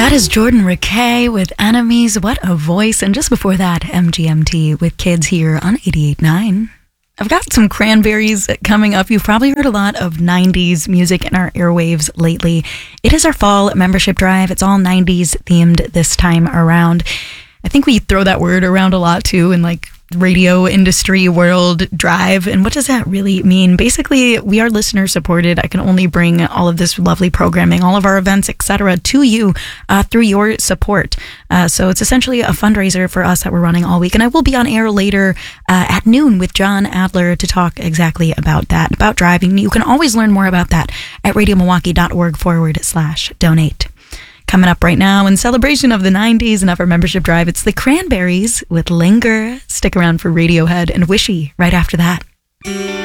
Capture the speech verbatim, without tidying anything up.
That is Jordan Rakei with Enemies. What a voice. And just before that, M G M T with Kids here on eighty-eight point nine. I've got some Cranberries coming up. You've probably heard a lot of nineties music in our airwaves lately. It is our fall membership drive. It's all nineties themed this time around. I think we throw that word around a lot too in like radio industry world drive. And what does that really mean? Basically, we are listener supported. I can only bring all of this lovely programming, all of our events, et cetera, to you uh, through your support. Uh, so it's essentially a fundraiser for us that we're running all week. And I will be on air later uh, at noon with John Adler to talk exactly about that, about driving. You can always learn more about that at radiomilwaukee.org forward slash donate. Coming up right now in celebration of the nineties and of our membership drive, it's the Cranberries with Linger. Stick around for Radiohead and Wishy right after that.